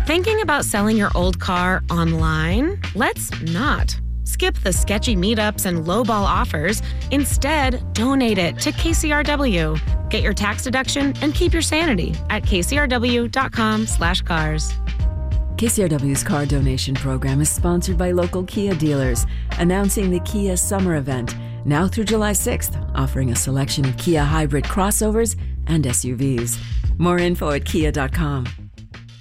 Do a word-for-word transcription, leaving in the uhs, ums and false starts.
Thinking about selling your old car online? Let's not. Skip the sketchy meetups and lowball offers. Instead, donate it to K C R W. Get your tax deduction and keep your sanity at kcrw.com slash cars. K C R W's car donation program is sponsored by local Kia dealers, announcing the Kia Summer Event, now through July sixth, offering a selection of Kia hybrid crossovers and S U Vs. More info at kia dot com.